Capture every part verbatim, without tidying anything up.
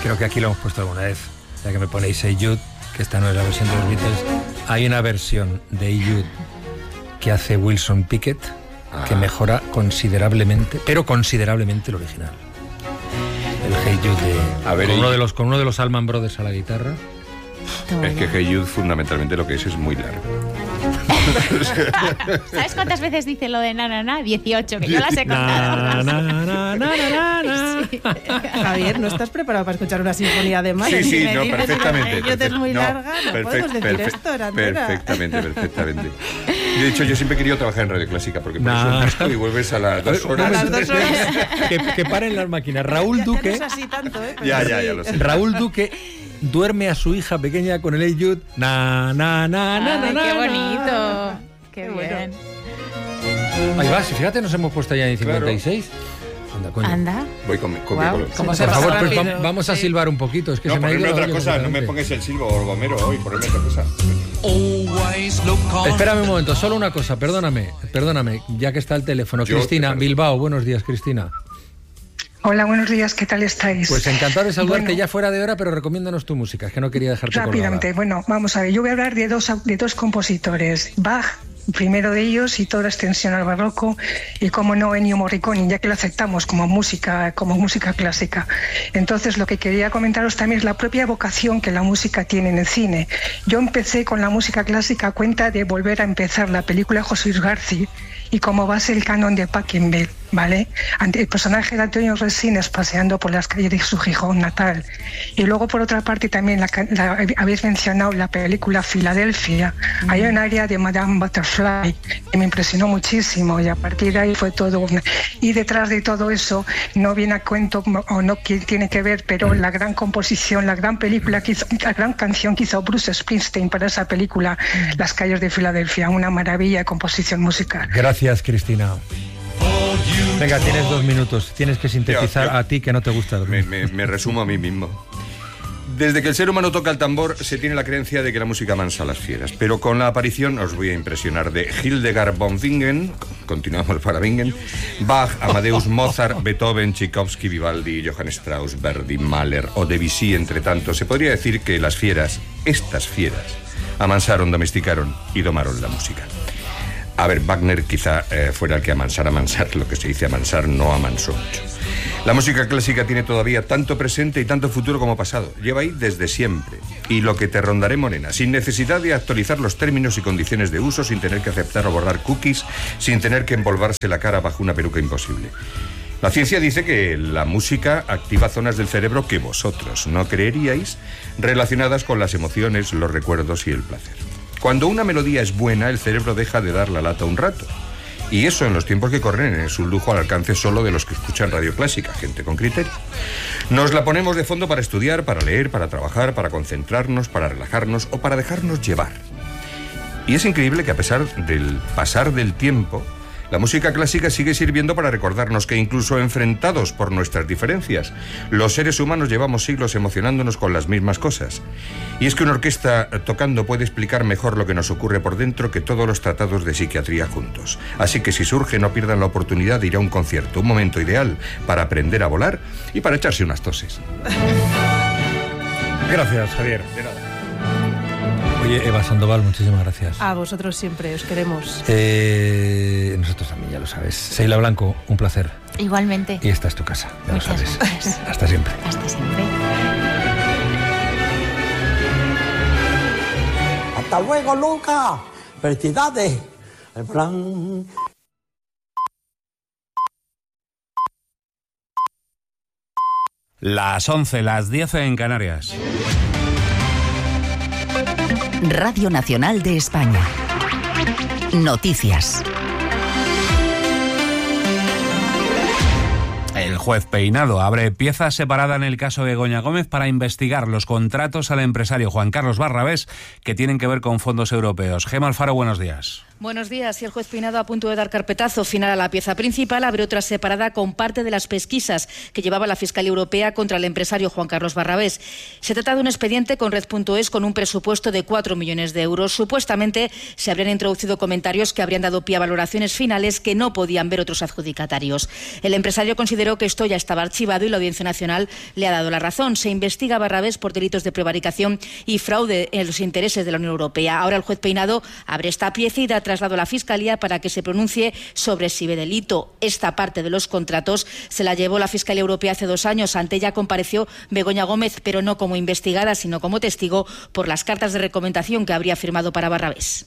creo que aquí lo hemos puesto alguna vez, ya que me ponéis Hey Jude, que esta no es la versión de los Beatles. Hay una versión de Hey Jude que hace Wilson Pickett, ah. que mejora considerablemente, pero considerablemente el original. El Hey Jude de, a ver, con, uno de los, con uno de los Allman Brothers a la guitarra. Es que Hey Jude fundamentalmente lo que es es muy largo. ¿Sabes cuántas veces dice lo de na na na? dieciocho, que yo las he contado. Na, na, na, na, na, na. Sí. Javier, ¿no estás preparado para escuchar una sinfonía de Mahler? Sí, sí, si me no, dices perfectamente. Que es muy no, larga, no perfect, podemos decir perfect, esto, Arandura. Perfectamente, perfectamente. De hecho, yo siempre he querido trabajar en Radio Clásica, porque por eso un disco y vuelves a las dos horas. A las dos horas. que, que paren las máquinas. Raúl ya, Duque... Ya, no es así tanto, ¿eh? ya, ya, ya lo sé. Raúl Duque duerme a su hija pequeña con el Hey Jude. Na, na, na, na, na, Ay, na, qué na. bonito. Qué, qué bien. Bueno. Ahí va, si fíjate, nos hemos puesto ya en cincuenta y seis. Anda, coño. Anda. Voy con mi con Wow, mi ¿cómo Por se pasa favor, pues rápido? va- vamos a Sí. silbar un poquito. Es que No, se me ha ido ponedme la otra olla cosa, no me completamente. pongáis el silbo Gomero hoy, ponedme otra cosa. Espérame un momento, solo una cosa, perdóname, perdóname, ya que está el teléfono. Yo Cristina, te Bilbao, buenos días, Cristina. Hola, buenos días, ¿qué tal estáis? Pues encantado de saludarte Bueno, ya fuera de hora, pero recomiéndanos tu música, es que no quería dejarte rápidamente, colgada. bueno, vamos a ver, yo voy a hablar de dos, de dos compositores, Bach, primero de ellos, y toda extensión al barroco, y como no, Ennio Morricone, ya que lo aceptamos como música, como música clásica. Entonces, lo que quería comentaros también es la propia vocación que la música tiene en el cine. Yo empecé con la música clásica a cuenta de volver a empezar la película de José Luis García, y como base el canon de Pachelbel, ¿vale? Ante el personaje de Antonio Resines paseando por las calles de su Gijón natal. Y luego, por otra parte, también la, la, habéis mencionado la película Filadelfia. Mm. Hay un área de Madame Butterfly que me impresionó muchísimo, y a partir de ahí fue todo. Una... Y detrás de todo eso, no viene a cuento o no tiene que ver, pero la gran composición, la gran película, que hizo, la gran canción que hizo Bruce Springsteen para esa película, mm. Las calles de Filadelfia, una maravilla de composición musical. Gracias. Gracias, Cristina. Venga, tienes dos minutos. Tienes que sintetizar yo, yo, a ti que no te gusta dormir. Me, me, me resumo a mí mismo. Desde que el ser humano toca el tambor, se tiene la creencia de que la música mansa a las fieras. Pero con la aparición, os voy a impresionar, de Hildegard von Bingen, continuamos para Bingen, Bach, Amadeus Mozart, Beethoven, Tchaikovsky, Vivaldi, Johann Strauss, Verdi, Mahler o Debussy, entre tantos, se podría decir que las fieras, estas fieras, amansaron, domesticaron y domaron la música. A ver, Wagner quizá eh, fuera el que amansara, amansar, lo que se dice amansar, no amansó mucho. La música clásica tiene todavía tanto presente y tanto futuro como pasado. Lleva ahí desde siempre. Y lo que te rondaré, morena, sin necesidad de actualizar los términos y condiciones de uso, sin tener que aceptar o borrar cookies, sin tener que embolvarse la cara bajo una peluca imposible. La ciencia dice que la música activa zonas del cerebro que vosotros no creeríais, relacionadas con las emociones, los recuerdos y el placer. Cuando una melodía es buena, el cerebro deja de dar la lata un rato. Y eso en los tiempos que corren es un lujo al alcance solo de los que escuchan radio clásica, gente con criterio. Nos la ponemos de fondo para estudiar, para leer, para trabajar, para concentrarnos, para relajarnos o para dejarnos llevar. Y es increíble que a pesar del pasar del tiempo, la música clásica sigue sirviendo para recordarnos que incluso enfrentados por nuestras diferencias, los seres humanos llevamos siglos emocionándonos con las mismas cosas. Y es que una orquesta tocando puede explicar mejor lo que nos ocurre por dentro que todos los tratados de psiquiatría juntos. Así que si surge, no pierdan la oportunidad de ir a un concierto, un momento ideal para aprender a volar y para echarse unas toses. Gracias, Javier. De nada. Oye, Eva Sandoval, muchísimas gracias. A vosotros siempre, os queremos. Eh, nosotros también, ya lo sabes. Seila Blanco, un placer. Igualmente. Y esta es tu casa, ya Muchas lo sabes. gracias. Hasta siempre. Hasta siempre. Hasta luego, Luca. Felicidades. El plan... Las once, las diez en Canarias. Radio Nacional de España. Noticias. El juez Peinado abre pieza separada en el caso de Begoña Gómez para investigar los contratos al empresario Juan Carlos Barrabés que tienen que ver con fondos europeos. Gemma Alfaro, buenos días. Buenos días. Y el juez Peinado, a punto de dar carpetazo final a la pieza principal, abre otra separada con parte de las pesquisas que llevaba la Fiscalía Europea contra el empresario Juan Carlos Barrabés. Se trata de un expediente con Red punto es con un presupuesto de cuatro millones de euros. Supuestamente se habrían introducido comentarios que habrían dado pie a valoraciones finales que no podían ver otros adjudicatarios. El empresario consideró que esto ya estaba archivado y la Audiencia Nacional le ha dado la razón. Se investiga a Barrabés por delitos de prevaricación y fraude en los intereses de la Unión Europea. Ahora el juez Peinado abre esta pieza y da traslado a la Fiscalía para que se pronuncie sobre si ve delito. Esta parte de los contratos se la llevó la Fiscalía Europea hace dos años. Ante ella compareció Begoña Gómez, pero no como investigada, sino como testigo por las cartas de recomendación que habría firmado para Barrabés.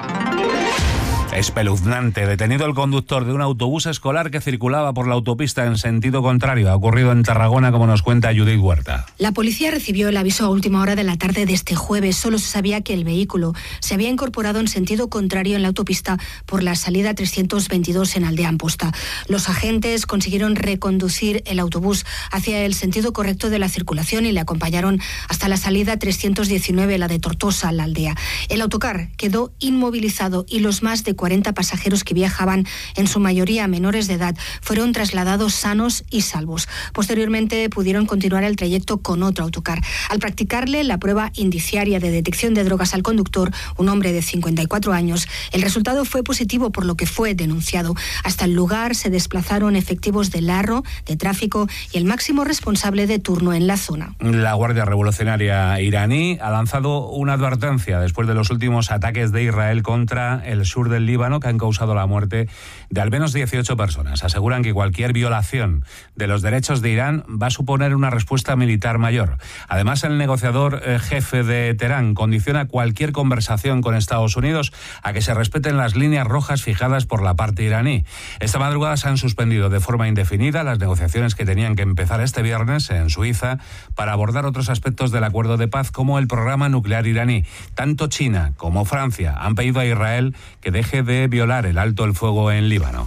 Espeluznante. Detenido el conductor de un autobús escolar que circulaba por la autopista en sentido contrario. Ha ocurrido en Tarragona, como nos cuenta Judith Huerta. La policía recibió el aviso a última hora de la tarde de este jueves. Solo se sabía que el vehículo se había incorporado en sentido contrario en la autopista por la salida trescientos veintidós en Aldea Amposta. Los agentes consiguieron reconducir el autobús hacia el sentido correcto de la circulación y le acompañaron hasta la salida trescientos diecinueve, la de Tortosa, la aldea. El autocar quedó inmovilizado y los más de cuarenta pasajeros que viajaban, en su mayoría menores de edad, fueron trasladados sanos y salvos. Posteriormente pudieron continuar el trayecto con otro autocar. Al practicarle la prueba indiciaria de detección de drogas al conductor, un hombre de cincuenta y cuatro años, el resultado fue positivo, por lo que fue denunciado. Hasta el lugar se desplazaron efectivos del Arro, de tráfico y el máximo responsable de turno en la zona. La Guardia Revolucionaria iraní ha lanzado una advertencia después de los últimos ataques de Israel contra el sur del Líbano, que han causado la muerte de al menos dieciocho personas. Aseguran que cualquier violación de los derechos de Irán va a suponer una respuesta militar mayor. Además, el negociador eh, jefe de Teherán condiciona cualquier conversación con Estados Unidos a que se respeten las líneas rojas fijadas por la parte iraní. Esta madrugada se han suspendido de forma indefinida las negociaciones que tenían que empezar este viernes en Suiza para abordar otros aspectos del acuerdo de paz, como el programa nuclear iraní. Tanto China como Francia han pedido a Israel que deje de violar el alto el fuego en Líbano.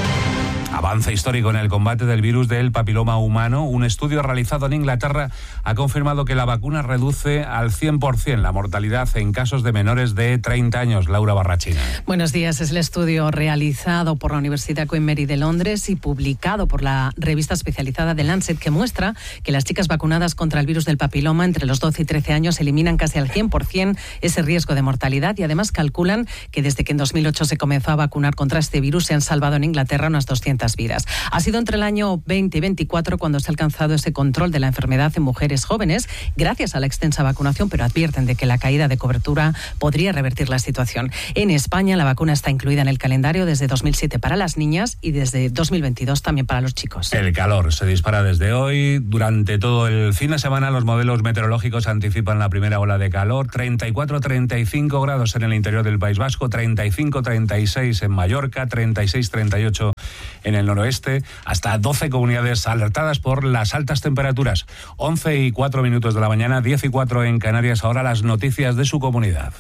Avance histórico en el combate del virus del papiloma humano. Un estudio realizado en Inglaterra ha confirmado que la vacuna reduce al cien por ciento la mortalidad en casos de menores de treinta años. Laura Barrachina. Buenos días. Es el estudio realizado por la Universidad Queen Mary de Londres y publicado por la revista especializada The Lancet, que muestra que las chicas vacunadas contra el virus del papiloma entre los doce y trece años eliminan casi al cien por ciento ese riesgo de mortalidad, y además calculan que desde que en dos mil ocho se comenzó a vacunar contra este virus se han salvado en Inglaterra unas doscientas vidas. Ha sido entre el año veinte y veinticuatro cuando se ha alcanzado ese control de la enfermedad en mujeres jóvenes gracias a la extensa vacunación, pero advierten de que la caída de cobertura podría revertir la situación. En España la vacuna está incluida en el calendario desde dos mil siete para las niñas y desde dos mil veintidós también para los chicos. El calor se dispara desde hoy. Durante todo el fin de semana los modelos meteorológicos anticipan la primera ola de calor. treinta y cuatro a treinta y cinco grados en el interior del País Vasco, treinta y cinco a treinta y seis en Mallorca, treinta y seis a treinta y ocho en el noroeste, hasta doce comunidades alertadas por las altas temperaturas. once y cuatro minutos de la mañana, diez y cuatro en Canarias. Ahora las noticias de su comunidad.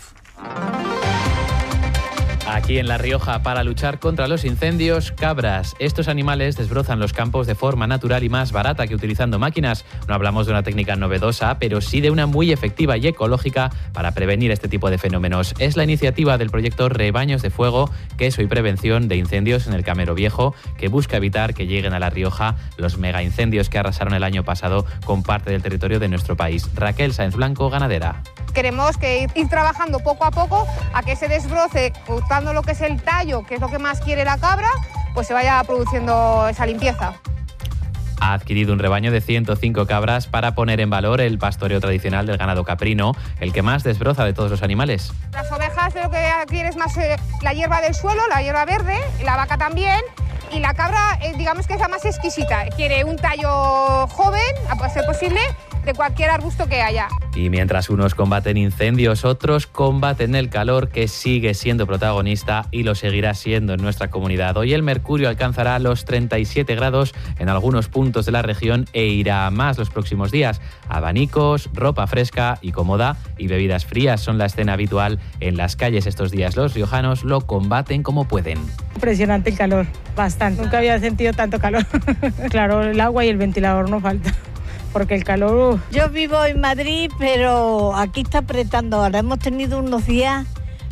Aquí en La Rioja, para luchar contra los incendios, cabras. Estos animales desbrozan los campos de forma natural y más barata que utilizando máquinas. No hablamos de una técnica novedosa, pero sí de una muy efectiva y ecológica para prevenir este tipo de fenómenos. Es la iniciativa del proyecto Rebaños de Fuego, queso y prevención de incendios en el Camero Viejo, que busca evitar que lleguen a La Rioja los megaincendios que arrasaron el año pasado con parte del territorio de nuestro país. Raquel Sáenz Blanco, ganadera. Queremos que ir, ir trabajando poco a poco a que ese desbroce, cortando lo que es el tallo, que es lo que más quiere la cabra, pues se vaya produciendo esa limpieza. Ha adquirido un rebaño de ciento cinco cabras para poner en valor el pastoreo tradicional del ganado caprino, el que más desbroza de todos los animales. Las ovejas lo que quieren es más eh, la hierba del suelo, la hierba verde, la vaca también. Y la cabra, eh, digamos que es la más exquisita. Quiere un tallo joven, a ser posible, de cualquier arbusto que haya. Y mientras unos combaten incendios, otros combaten el calor, que sigue siendo protagonista y lo seguirá siendo en nuestra comunidad. Hoy el mercurio alcanzará los treinta y siete grados en algunos puntos de la región e irá a más los próximos días. Abanicos, ropa fresca y cómoda y bebidas frías son la escena habitual en las calles estos días. Los riojanos lo combaten como pueden. Impresionante el calor, bastante. Nunca había sentido tanto calor. Claro, el agua y el ventilador no falta, porque el calor... Uh. Yo vivo en Madrid, pero aquí está apretando ahora. Hemos tenido unos días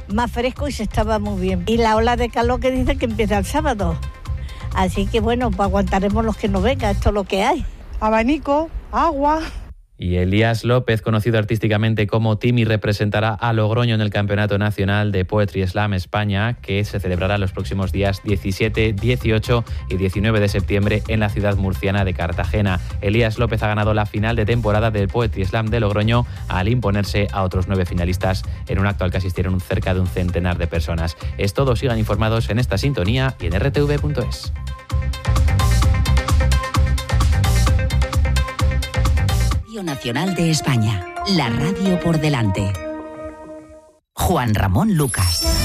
más fresco y se estaba muy bien. Y la ola de calor que dice que empieza el sábado. Así que bueno, pues aguantaremos los que no vengan, esto es lo que hay. Abanico, agua. Y Elías López, conocido artísticamente como Timmy, representará a Logroño en el Campeonato Nacional de Poetry Slam España, que se celebrará los próximos días diecisiete, dieciocho y diecinueve de septiembre en la ciudad murciana de Cartagena. Elías López ha ganado la final de temporada del Poetry Slam de Logroño al imponerse a otros nueve finalistas en un acto al que asistieron cerca de un centenar de personas. Es todo, sigan informados en esta sintonía y en r t v punto es. Nacional de España, la radio por delante. Juan Ramón Lucas.